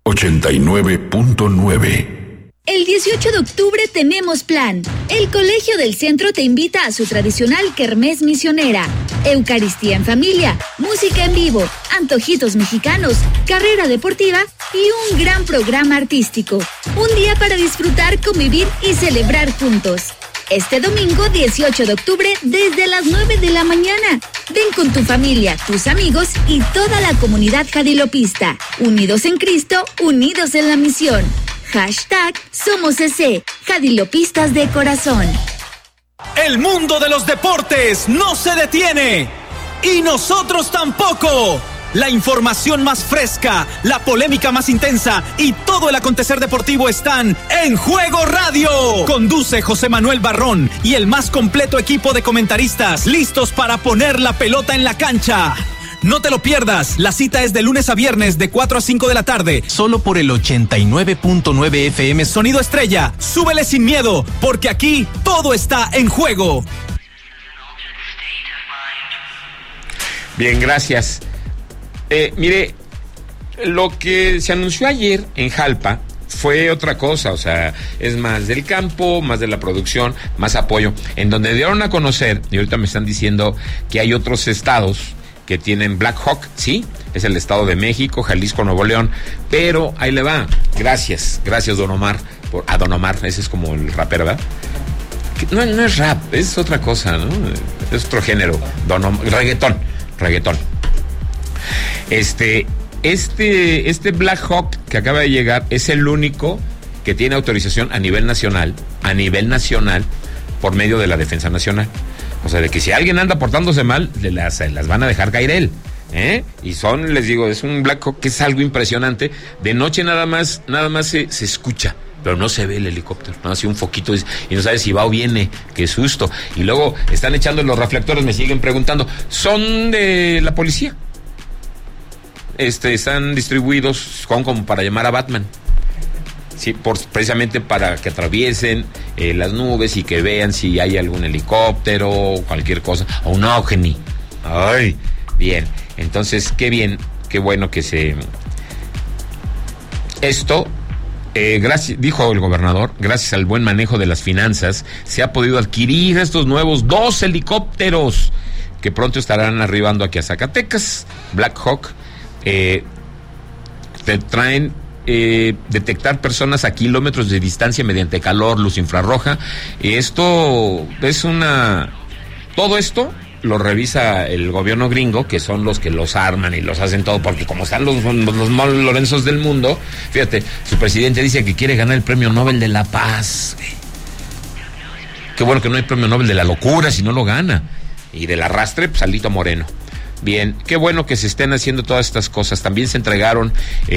89.9. El 18 de octubre tenemos plan. El Colegio del Centro te invita a su tradicional kermés misionera. Eucaristía en familia, música en vivo, antojitos mexicanos, carrera deportiva y un gran programa artístico. Un día para disfrutar, convivir y celebrar juntos. Este domingo 18 de octubre desde las 9 de la mañana. Ven con tu familia, tus amigos y toda la comunidad jadilopista. Unidos en Cristo, unidos en la misión. #Somos EC, Jadilopistas de corazón. El mundo de los deportes no se detiene. Y nosotros tampoco. La información más fresca, la polémica más intensa y todo el acontecer deportivo están en Juego Radio. Conduce José Manuel Barrón y el más completo equipo de comentaristas listos para poner la pelota en la cancha. No te lo pierdas, la cita es de lunes a viernes de 4 a 5 de la tarde, solo por el 89.9 FM Sonido Estrella. Súbele sin miedo, porque aquí todo está en juego. Bien, gracias. Mire, lo que se anunció ayer en Jalpa fue otra cosa, o sea, es más del campo, más de la producción, más apoyo, en donde dieron a conocer, y ahorita me están diciendo que hay otros estados que tienen Black Hawk, sí, es el Estado de México, Jalisco, Nuevo León, pero ahí le va, gracias Don Omar, a Don Omar, ese es como el rapero, ¿verdad? No es rap, es otra cosa, ¿no? Es otro género, reggaetón. Este Black Hawk que acaba de llegar es el único que tiene autorización a nivel nacional, por medio de la Defensa Nacional. O sea, de que si alguien anda portándose mal, las van a dejar caer él. Y les digo, es un Black Hawk que es algo impresionante. De noche nada más se escucha, pero no se ve el helicóptero, no así un foquito y no sabes si va o viene, qué susto. Y luego están echando los reflectores, me siguen preguntando, ¿son de la policía? Están distribuidos como para llamar a Batman. Sí, precisamente para que atraviesen las nubes y que vean si hay algún helicóptero o cualquier cosa, o un ovni. Ay, bien. Entonces, qué bueno que esto, dijo el gobernador, gracias al buen manejo de las finanzas, se ha podido adquirir estos nuevos 2 helicópteros que pronto estarán arribando aquí a Zacatecas. Black Hawk te traen detectar personas a kilómetros de distancia mediante calor, luz infrarroja. Esto es todo esto lo revisa el gobierno gringo, que son los que los arman y los hacen todo, porque como están los Lorenzos del mundo, fíjate, su presidente dice que quiere ganar el premio Nobel de la Paz. Qué bueno que no hay premio Nobel de la locura si no lo gana. Y del arrastre, pues Alito Moreno. Bien, qué bueno que se estén haciendo todas estas cosas. También se entregaron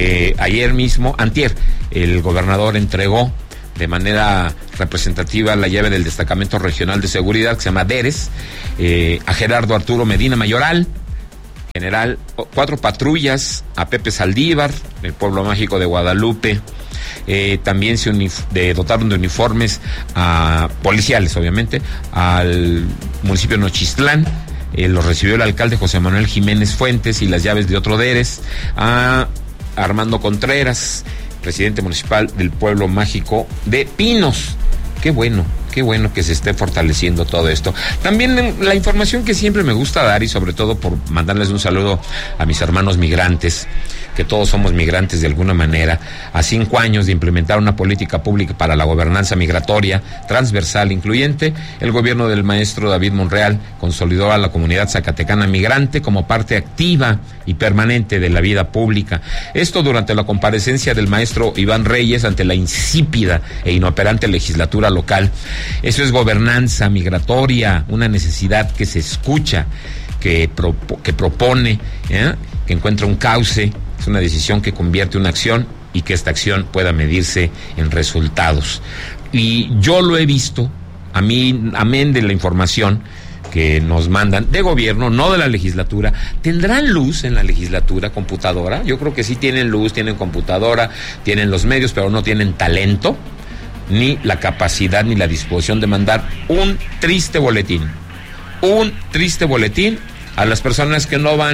antier, el gobernador entregó de manera representativa la llave del Destacamento Regional de Seguridad, que se llama DERES, a Gerardo Arturo Medina Mayoral, general, 4 patrullas, a Pepe Saldívar, del Pueblo Mágico de Guadalupe. También se dotaron de uniformes a policiales, obviamente, al municipio de Nochistlán. Los recibió el alcalde José Manuel Jiménez Fuentes, y las llaves de otro DERES a Armando Contreras, presidente municipal del Pueblo Mágico de Pinos. Qué bueno que se esté fortaleciendo todo esto. También la información que siempre me gusta dar, y sobre todo por mandarles un saludo a mis hermanos migrantes, que todos somos migrantes de alguna manera. A 5 años de implementar una política pública para la gobernanza migratoria transversal incluyente, el gobierno del maestro David Monreal consolidó a la comunidad zacatecana migrante como parte activa y permanente de la vida pública. Esto durante la comparecencia del maestro Iván Reyes ante la insípida e inoperante legislatura local. Eso es gobernanza migratoria, una necesidad que se escucha, que propone, que encuentra un cauce. Es una decisión que convierte una acción y que esta acción pueda medirse en resultados. Y yo lo he visto, amén de la información que nos mandan de gobierno, no de la legislatura. ¿Tendrán luz en la legislatura, computadora? Yo creo que sí tienen luz, tienen computadora, tienen los medios, pero no tienen talento, ni la capacidad, ni la disposición de mandar un triste boletín a las personas que no van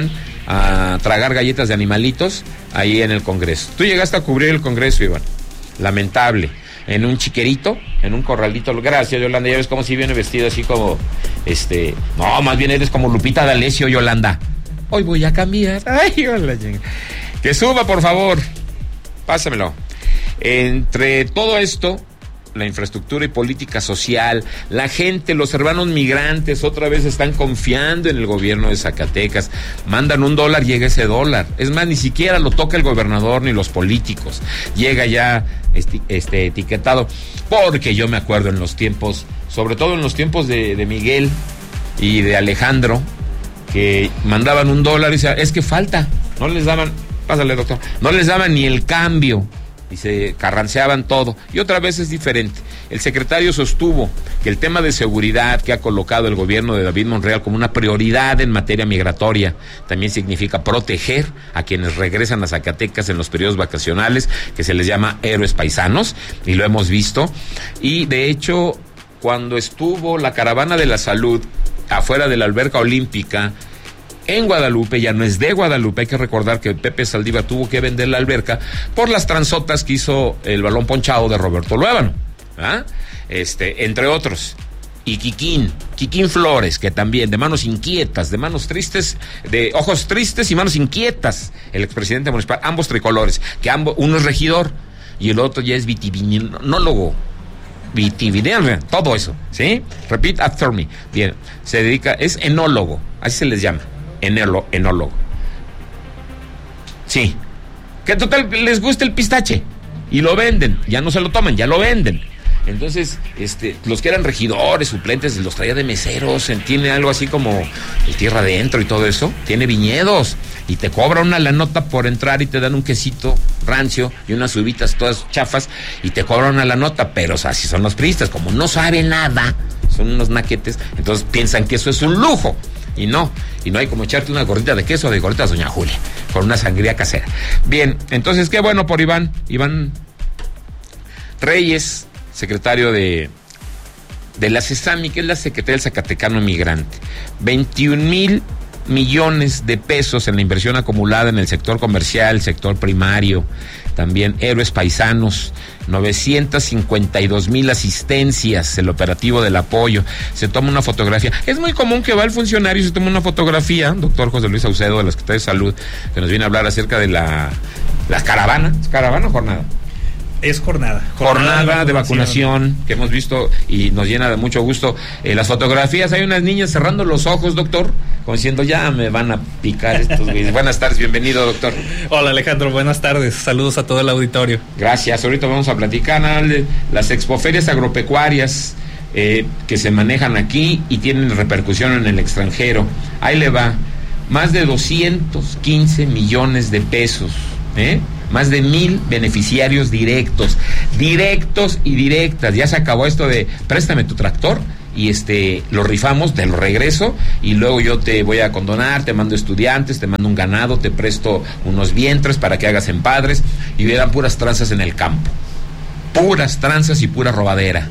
a tragar galletas de animalitos ahí en el Congreso. Tú llegaste a cubrir el Congreso, Iván. Lamentable. En un chiquerito, en un corralito. Gracias, Yolanda. Ya ves cómo si viene vestida así como, no, más bien eres como Lupita D'Alessio, Yolanda. Hoy voy a cambiar. Ay, hola. Que suba, por favor. Pásamelo. Entre todo esto, la infraestructura y política social, la gente, los hermanos migrantes otra vez están confiando en el gobierno de Zacatecas. Mandan $1, llega ese dólar. Es más, ni siquiera lo toca el gobernador ni los políticos. Llega ya etiquetado. Porque yo me acuerdo en los tiempos, sobre todo en los tiempos de Miguel y de Alejandro, que mandaban $1 y decían, es que falta. No les daban, pásale, doctor, no les daban ni el cambio. Y se carranceaban todo. Y otra vez es diferente. El secretario sostuvo que el tema de seguridad que ha colocado el gobierno de David Monreal como una prioridad en materia migratoria también significa proteger a quienes regresan a Zacatecas en los periodos vacacionales, que se les llama héroes paisanos, y lo hemos visto. Y de hecho, cuando estuvo la caravana de la salud afuera de la alberca olímpica en Guadalupe, ya no es de Guadalupe, hay que recordar que Pepe Saldívar tuvo que vender la alberca por las transotas que hizo el balón ponchado de Roberto Luébano, ¿ah? Entre otros. Y Kikín Flores, que también, de manos inquietas, de manos tristes, de ojos tristes y manos inquietas, el expresidente municipal, ambos tricolores, que uno es regidor y el otro ya es vitivinólogo. Todo eso, ¿sí? Repeat after me. Bien, se dedica, es enólogo, así se les llama. Enólogo. Sí. Que total les gusta el pistache y lo venden, ya no se lo toman, ya lo venden. Entonces, los que eran regidores, suplentes, los traía de meseros, tiene algo así como el tierra adentro y todo eso, tiene viñedos y te cobra una la nota por entrar y te dan un quesito rancio y unas uvitas todas chafas y te cobran una la nota, pero o sea, así son los priistas, como no saben nada, son unos naquetes, entonces piensan que eso es un lujo. Y no hay como echarte una gordita de queso de gorditas Doña Julia, con una sangría casera. Bien, entonces qué bueno por Iván Reyes, secretario de la CESAMI, que es la Secretaría del Zacatecano Migrante. 21,000 millones de pesos en la inversión acumulada en el sector comercial, sector primario, también héroes paisanos, 952,000 asistencias, el operativo del apoyo. Se toma una fotografía. Es muy común que va el funcionario y se toma una fotografía, doctor José Luis Saucedo, de la Secretaría de Salud, que nos viene a hablar acerca de la caravana. ¿Es caravana o jornada? Es jornada de vacunación que hemos visto y nos llena de mucho gusto. Las fotografías, hay unas niñas cerrando los ojos, doctor, como diciendo, ya me van a picar estos güeyes. Buenas tardes, bienvenido, doctor. Hola, Alejandro, buenas tardes, saludos a todo el auditorio. Gracias, ahorita vamos a platicar de las expoferias agropecuarias que se manejan aquí y tienen repercusión en el extranjero. Ahí le va, más de 215 millones de pesos, más de 1,000 beneficiarios directos y directas. Ya se acabó esto de préstame tu tractor y lo rifamos, te lo regreso y luego yo te voy a condonar, te mando estudiantes, te mando un ganado, te presto unos vientres para que hagas empadres, y eran puras tranzas en el campo, puras tranzas y pura robadera,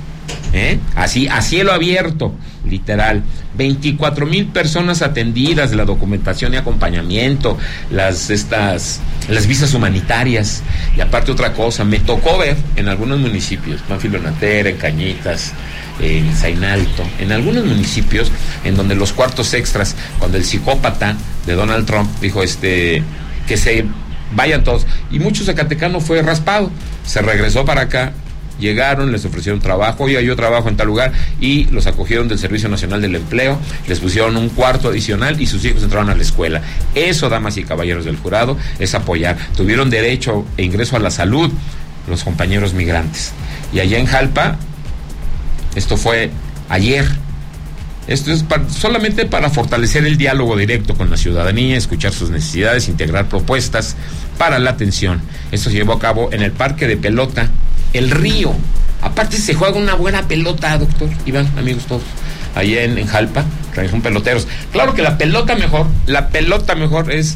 así a cielo abierto, literal. 24,000 personas atendidas de la documentación y acompañamiento, las visas humanitarias. Y aparte otra cosa, me tocó ver en algunos municipios, Pánfilo Natera, en Cañitas, en Zainalto, en algunos municipios en donde los cuartos extras, cuando el psicópata de Donald Trump dijo que se vayan todos, y mucho zacatecano fue raspado, se regresó para acá. Llegaron, les ofrecieron trabajo, y yo trabajo en tal lugar, y los acogieron del Servicio Nacional del Empleo, les pusieron un cuarto adicional y sus hijos entraron a la escuela. Eso, damas y caballeros del jurado, es apoyar. Tuvieron derecho e ingreso a la salud los compañeros migrantes. Y allá en Jalpa, esto fue ayer. Esto es solamente para fortalecer el diálogo directo con la ciudadanía, escuchar sus necesidades, integrar propuestas para la atención. Esto se llevó a cabo en el parque de pelota El Río. Aparte se juega una buena pelota, doctor Iván, amigos todos. Allá en Jalpa, son peloteros. Claro que la pelota mejor es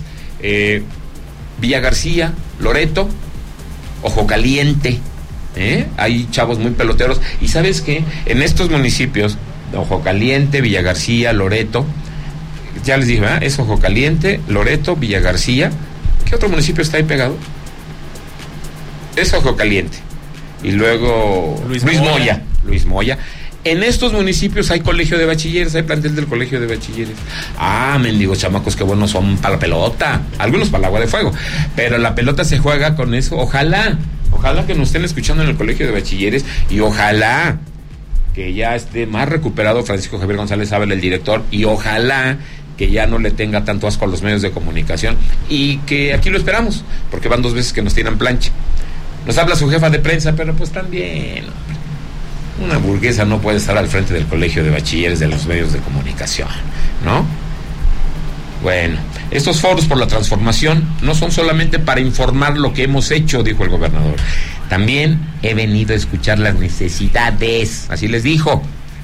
Villa García, Loreto, Ojo Caliente. Hay chavos muy peloteros. Y ¿sabes qué? En estos municipios, Ojo Caliente, Villa García, Loreto, Ya les dije, ¿verdad? Es Ojo Caliente, Loreto, Villa García. ¿Qué otro municipio está ahí pegado? Es Ojo Caliente. Y luego Luis Moya. En estos municipios hay colegio de bachilleres, hay plantel del colegio de bachilleres. Mendigos chamacos, qué buenos son para la pelota. Algunos para el agua de fuego. Pero la pelota se juega con eso. Ojalá que nos estén escuchando en el colegio de bachilleres y ojalá que ya esté más recuperado Francisco Javier González Ábel, el director, y ojalá que ya no le tenga tanto asco a los medios de comunicación y que aquí lo esperamos, porque van 2 veces que nos tiran plancha. Nos habla su jefa de prensa, pero pues también, hombre, una burguesa no puede estar al frente del colegio de bachilleres de los medios de comunicación, ¿no? Bueno, estos foros por la transformación no son solamente para informar lo que hemos hecho, dijo el gobernador. También he venido a escuchar las necesidades, así les dijo,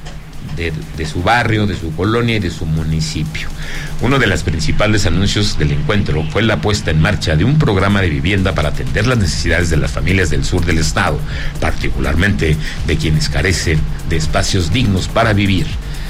de su barrio, de su colonia y de su municipio. Uno de los principales anuncios del encuentro fue la puesta en marcha de un programa de vivienda para atender las necesidades de las familias del sur del estado, particularmente de quienes carecen de espacios dignos para vivir.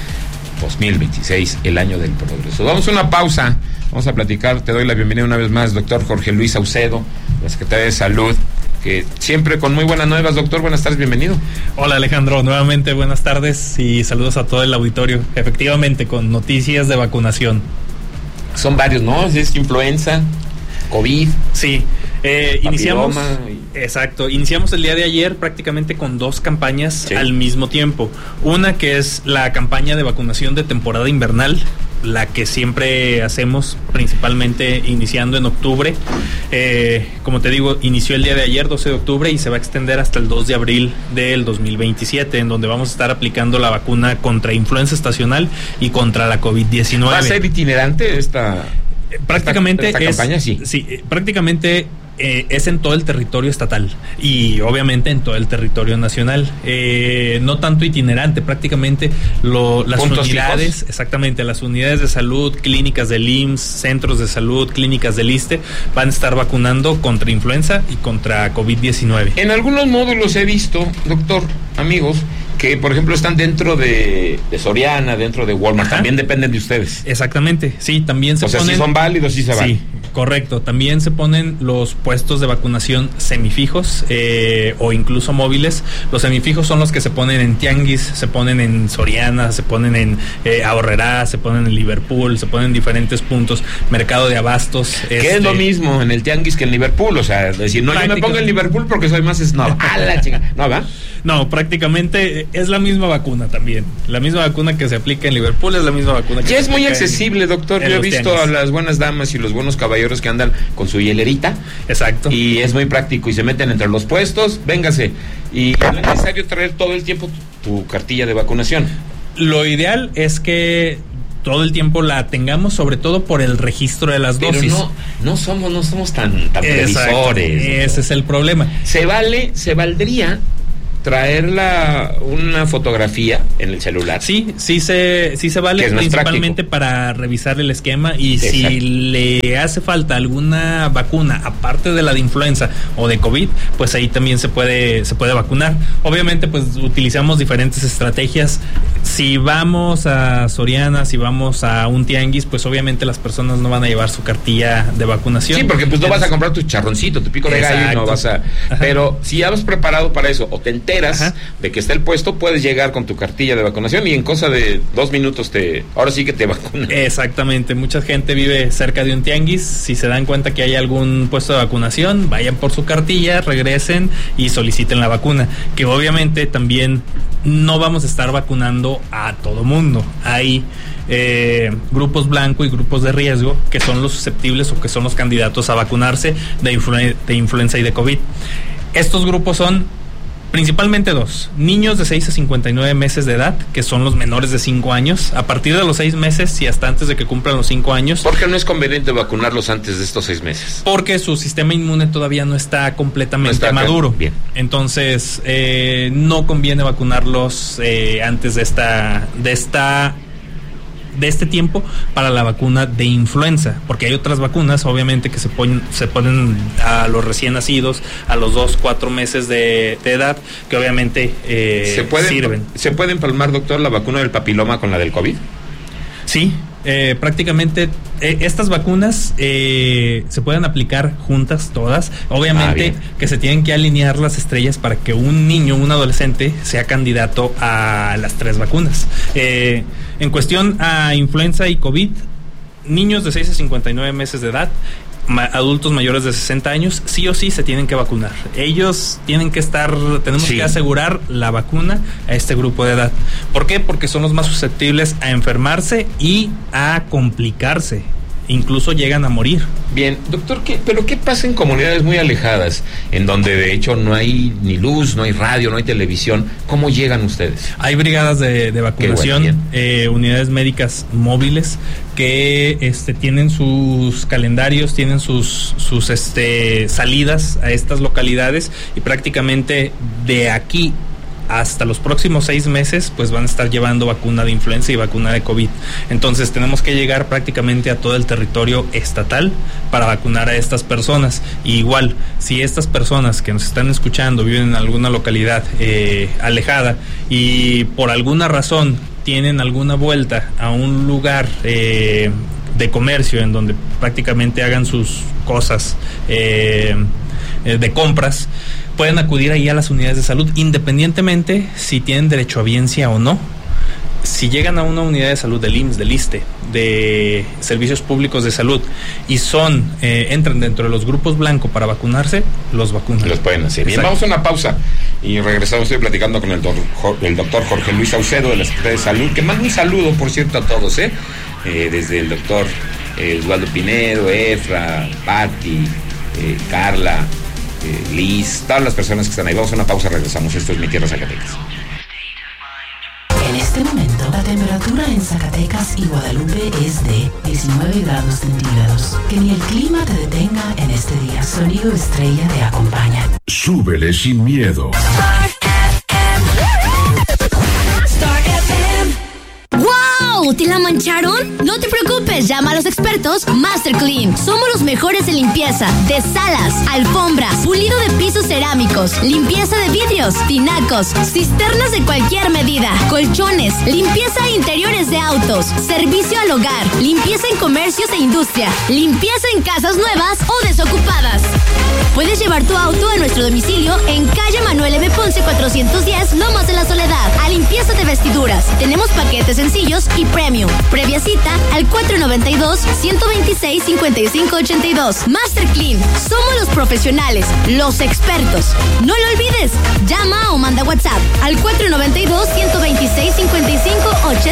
2026, el año del progreso. Vamos a una pausa, vamos a platicar. Te doy la bienvenida una vez más, doctor Jorge Luis Saucedo, la Secretaría de Salud, que siempre con muy buenas nuevas. Doctor, buenas tardes, bienvenido. Hola Alejandro, nuevamente buenas tardes y saludos a todo el auditorio. Efectivamente, con noticias de vacunación. Son varios, ¿no? Es influenza, COVID. Sí, iniciamos. Exacto, iniciamos el día de ayer prácticamente con 2 campañas al mismo tiempo. Una que es la campaña de vacunación de temporada invernal, la que siempre hacemos principalmente iniciando en octubre. Como te digo, inició el día de ayer, 12 de octubre, y se va a extender hasta el 2 de abril del 2027, en donde vamos a estar aplicando la vacuna contra influenza estacional y contra la COVID-19. ¿Va a ser itinerante esta campaña? Sí, prácticamente es en todo el territorio estatal y obviamente en todo el territorio nacional, no tanto itinerante, prácticamente las unidades fijos. Exactamente, las unidades de salud, clínicas del IMSS, centros de salud, clínicas del ISSSTE van a estar vacunando contra influenza y contra COVID-19. En algunos módulos he visto, doctor, amigos, que por ejemplo están dentro de Soriana, dentro de Walmart. Ajá. También dependen de ustedes. Exactamente, sí, también se ponen. O sea, si son válidos, sí se van. Sí, correcto, también se ponen los puestos de vacunación semifijos o incluso móviles. Los semifijos son los que se ponen en tianguis, se ponen en Soriana, se ponen en Aurrerá, se ponen en Liverpool, se ponen en diferentes puntos, mercado de abastos. Que es lo mismo en el tianguis que en Liverpool, o sea, decir, no, yo me pongo en Liverpool porque soy más snob. ¡A la chingada! ¿No, va? No, prácticamente es la misma vacuna también. La misma vacuna que se aplica en Liverpool es la misma vacuna que ya es muy accesible, doctor. Yo he visto tianguis a las buenas damas y los buenos caballeros que andan con su hielerita. Exacto. Y es muy práctico y se meten entre los puestos, véngase. Y no es necesario traer todo el tiempo tu cartilla de vacunación. Lo ideal es que todo el tiempo la tengamos, sobre todo por el registro de las dosis. Pero no somos tan previsores. Ese es el problema. Se valdría traer una fotografía en el celular. Sí se vale, principalmente para revisar el esquema y exacto, si le hace falta alguna vacuna aparte de la de influenza o de COVID, pues ahí también se puede vacunar. Obviamente pues utilizamos diferentes estrategias. Si vamos a Soriana, si vamos a un tianguis, pues obviamente las personas no van a llevar su cartilla de vacunación. Sí, porque pues no vas a comprar tu charroncito, tu pico de gallo y no vas a... Ajá. Pero si ya vas preparado para eso o te enteras de que está el puesto, puedes llegar con tu cartilla de vacunación y en cosa de 2 minutos ahora sí que te vacunan. Exactamente, mucha gente vive cerca de un tianguis. Si se dan cuenta que hay algún puesto de vacunación, vayan por su cartilla, regresen y soliciten la vacuna, que obviamente también no vamos a estar vacunando a todo mundo. Hay grupos blanco y grupos de riesgo que son los susceptibles o que son los candidatos a vacunarse de influenza y de COVID. Estos grupos son principalmente 2, niños de 6 a 59 meses de edad, que son los menores de 5 años, a partir de los 6 meses y hasta antes de que cumplan los 5 años. ¿Por qué no es conveniente vacunarlos antes de estos 6 meses? Porque su sistema inmune todavía no está completamente maduro. Bien. Entonces, no conviene vacunarlos antes de este tiempo para la vacuna de influenza, porque hay otras vacunas obviamente que se ponen a los recién nacidos a los 2-4 meses de edad, que obviamente sirven. ¿Se puede empalmar, doctor, la vacuna del papiloma con la del COVID? Sí, Prácticamente estas vacunas se pueden aplicar juntas todas. Obviamente que se tienen que alinear las estrellas para que un niño, un adolescente sea candidato a las 3 vacunas. En cuestión a influenza y COVID, niños de 6 a 59 meses de edad, adultos mayores de 60 años, sí o sí se tienen que vacunar. Ellos tienen que tenemos que asegurar la vacuna a este grupo de edad. ¿Por qué? Porque son los más susceptibles a enfermarse y a complicarse. Incluso llegan a morir. Bien, doctor, ¿pero qué pasa en comunidades muy alejadas, en donde de hecho no hay ni luz, no hay radio, no hay televisión? ¿Cómo llegan ustedes? Hay brigadas de vacunación, unidades médicas móviles que tienen sus calendarios, tienen sus salidas a estas localidades, y prácticamente de aquí hasta los próximos 6 meses pues van a estar llevando vacuna de influenza y vacuna de COVID. Entonces tenemos que llegar prácticamente a todo el territorio estatal para vacunar a estas personas. Y igual, si estas personas que nos están escuchando viven en alguna localidad alejada y por alguna razón tienen alguna vuelta a un lugar de comercio en donde prácticamente hagan sus cosas de compras, pueden acudir ahí a las unidades de salud, independientemente si tienen derecho a biencia o no. Si llegan a una unidad de salud del IMSS, del ISSSTE, de servicios públicos de salud, y entran dentro de los grupos blanco para vacunarse, los vacunan. Los pueden hacer. Bien, vamos a una pausa y regresamos. Estoy platicando con el doctor Jorge Luis Saucedo, de la Secretaría de Salud, que manda un saludo, por cierto, a todos, desde el doctor Osvaldo Pinedo, Efra, Patti, Carla, Liz, todas las personas que están ahí. Vamos a una pausa, regresamos. Esto es Mi Tierra, Zacatecas. En este momento, la temperatura en Zacatecas y Guadalupe es de 19 grados centígrados. Que ni el clima te detenga en este día. Sonido Estrella te acompaña. Súbele sin miedo. ¡Wow! ¿Te la mancharon? No te preocupes, llama a los expertos Master Clean. Somos los mejores en limpieza de salas, alfombras, pulido de pisos cerámicos, limpieza de vidrios, tinacos, cisternas de cualquier medida, colchones, limpieza de interiores de autos, servicio al hogar, limpieza en comercios e industria, limpieza en casas nuevas o desocupadas. Puedes llevar tu auto a nuestro domicilio en calle Manuel M. Ponce 410, Lomas de la Soledad, a limpieza de vestiduras. Tenemos paquetes sencillos y premium. Previa cita al 492-126-5582. Master Clean. Somos los profesionales, los expertos. No lo olvides. Llama o manda WhatsApp al 492-126-5582.